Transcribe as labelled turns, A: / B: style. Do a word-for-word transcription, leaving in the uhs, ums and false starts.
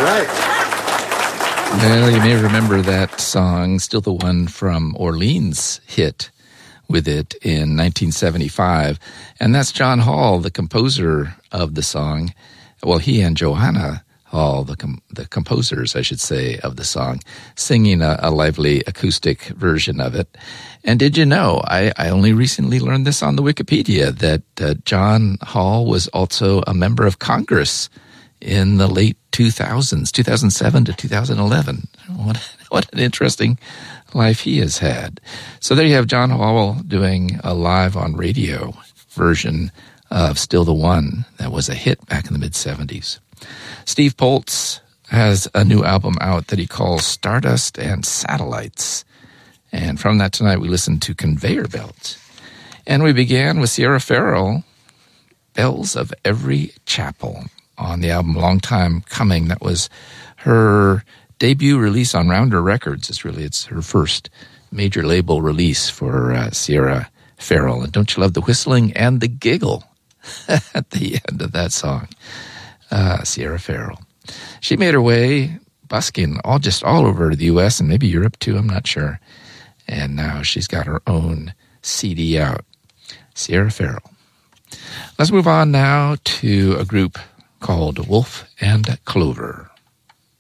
A: right.
B: Well, you may remember that song, Still the One, from Orleans hit with it in nineteen seventy-five. And that's John Hall, the composer of the song. Well, he and Johanna Hall, the com- the composers, I should say, of the song, singing a, a lively acoustic version of it. And did you know, I, I only recently learned this on the Wikipedia, that uh, John Hall was also a member of Congress in the late two thousands, two thousand seven to two thousand eleven. What, what an interesting life he has had. So there you have John Hall doing a live on radio version of Still the One. That was a hit back in the mid-seventies. Steve Poltz has a new album out that he calls Stardust and Satellites. And from that tonight, we listened to Conveyor Belt. And we began with Sierra Farrell, Bells of Every Chapel, on the album Long Time Coming. That was her debut release on Rounder Records. It's really, it's her first major label release for uh, Sierra Farrell. And don't you love the whistling and the giggle at the end of that song? Uh, Sierra Farrell. She made her way busking all just all over the U S and maybe Europe too, I'm not sure. And now she's got her own C D out. Sierra Farrell. Let's move on now to a group called Wolf and Clover.